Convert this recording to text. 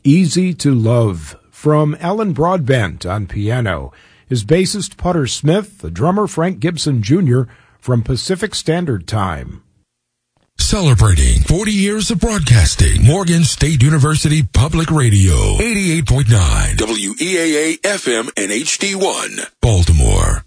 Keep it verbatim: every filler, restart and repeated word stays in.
Easy to Love from Alan Broadbent on piano is bassist Putter Smith, the drummer Frank Gibson Junior from Pacific Standard Time. Celebrating forty years of broadcasting, Morgan State University Public Radio, eighty-eight point nine W E A A F M and H D one, Baltimore.